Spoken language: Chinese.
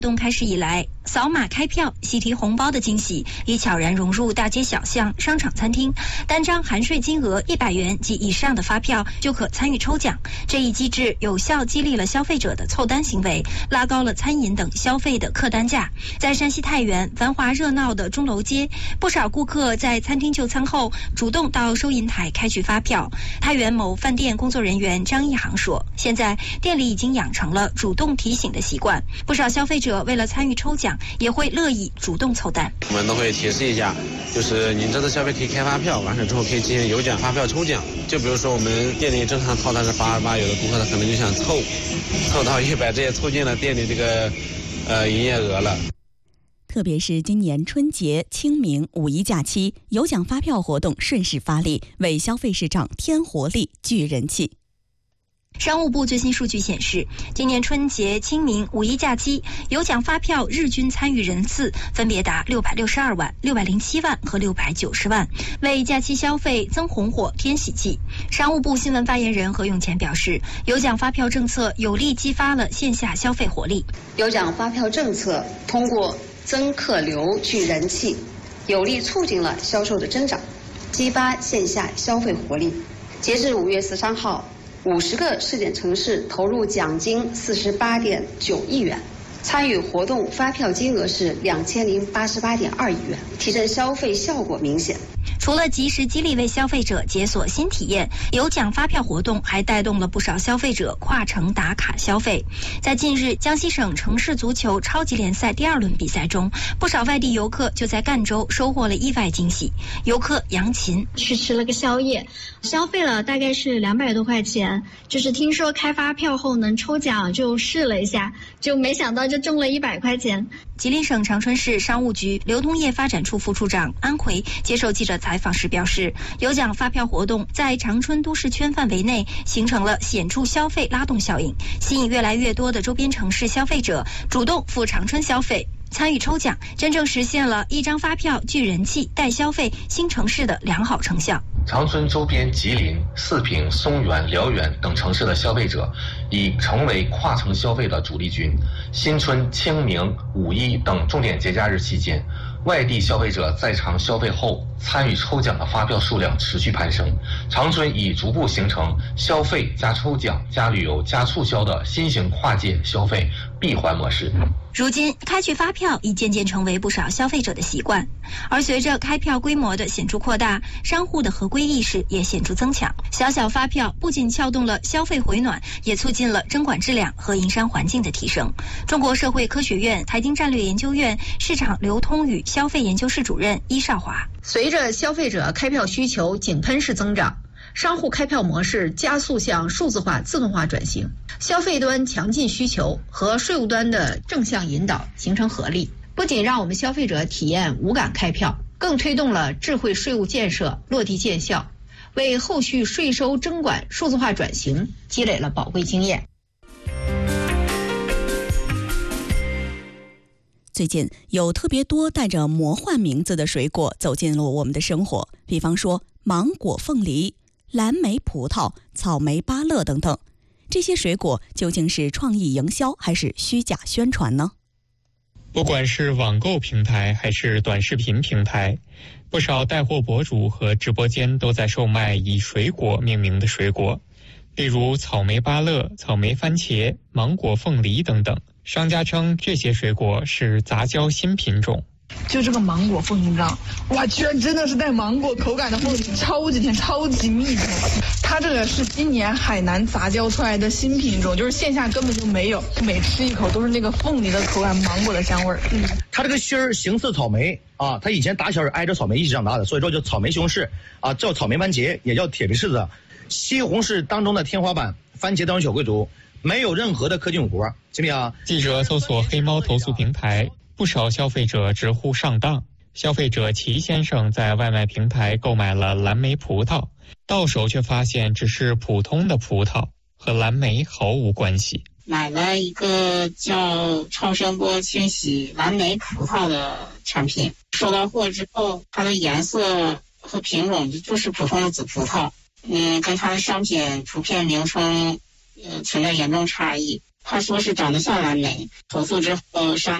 动开始以来，扫码开票、喜提红包的惊喜已悄然融入大街小巷、商场、餐厅。单张含税金额100元及以上的发票就可参与抽奖。这一机制有效激励了消费者的凑单行为，拉高了餐饮等消费的客单价。在山西太原繁华热闹的钟楼街，不少顾客在餐厅就餐后主动到收银台开具发票。太原某饭店工作人员张一航说，现在店里已经养成了主动提醒的习惯，不少消费者为了参与抽奖，也会乐意主动凑单。 我们都会提示一下，就是您这次消费可以开发票，完事之后可以进行有奖发票抽奖。就比如说我们店里正常套餐是828，有的顾客他可能就想凑到100，这也促进了店里这个营业额了。 特别是今年春节、清明、五一假期，有奖发票活动顺势发力，为消费市场添活力、聚人气。 商务部最新数据显示，今年春节、清明、五一假期有奖发票日均参与人次分别达662万、607万和690万，为假期消费增红火、添喜气。商务部新闻发言人何永前表示，有奖发票政策有力激发了线下消费活力。 有奖发票政策通过增客流、聚人气，有力促进了销售的增长，激发线下消费活力。截至5月13号，50个试点城市投入奖金48.9亿元，参与活动发票金额是2088.2亿元，提振消费效果明显。 除了及时激励为消费者解锁新体验，有奖发票活动还带动了不少消费者跨城打卡消费。在近日江西省城市足球超级联赛第2轮比赛中，不少外地游客就在赣州收获了意外惊喜。游客杨琴去吃了个宵夜，消费了大概是200多块钱，就是听说开发票后能抽奖，就试了一下，就没想到就中了100块钱。 吉林省长春市商务局流通业发展处副处长安奎接受记者采访时表示，有奖发票活动在长春都市圈范围内形成了显著消费拉动效应，吸引越来越多的周边城市消费者主动赴长春消费。参与抽奖，真正实现了一张发票聚人气、带消费新城市的良好成效。 长春周边吉林、四平、松原、辽源等城市的消费者已成为跨城消费的主力军。新春、清明、五一等重点节假日期间，外地消费者在场消费后参与抽奖的发票数量持续攀升，长春已逐步形成消费加抽奖加旅游加促销的新型跨界消费闭环模式。 如今开具发票已渐渐成为不少消费者的习惯，而随着开票规模的显著扩大，商户的合规意识也显著增强。小小发票不仅撬动了消费回暖，也促进了征管质量和营商环境的提升。中国社会科学院财经战略研究院市场流通与消费研究室主任伊少华， 随着消费者开票需求井喷式增长，商户开票模式加速向数字化、自动化转型，消费端强劲需求和税务端的正向引导形成合力，不仅让我们消费者体验无感开票，更推动了智慧税务建设落地见效，为后续税收征管数字化转型积累了宝贵经验。 最近有特别多带着魔幻名字的水果走进了我们的生活，比方说芒果、凤梨、蓝莓、葡萄、草莓、芭乐等等。这些水果究竟是创意营销还是虚假宣传呢？ 不管是网购平台还是短视频平台，不少带货博主和直播间都在售卖以水果命名的水果，例如草莓芭乐、草莓番茄、芒果凤梨等等。商家称这些水果是杂交新品种。 就这个芒果凤梨，你知道，哇，居然真的是带芒果口感的凤梨，超级甜，超级蜜甜。它这个是今年海南杂交出来的新品种，就是线下根本就没有，每吃一口都是那个凤梨的口感，芒果的香味儿。 它这个芯儿形似草莓啊，它以前打小是挨着草莓一起长大的，所以说叫草莓西红柿啊，叫草莓番茄，也叫铁皮柿子。西红柿当中的天花板，番茄当中小贵族，没有任何的科技用活，行不行？ 记者搜索黑猫投诉平台，不少消费者直呼上当。消费者齐先生在外卖平台购买了蓝莓葡萄，到手却发现只是普通的葡萄，和蓝莓毫无关系。 买了一个叫超声波清洗蓝莓葡萄的产品，收到货之后，它的颜色和品种就是普通的紫葡萄，跟它的商品图片名称存在严重差异。 他说是长得像蓝莓，投诉之后商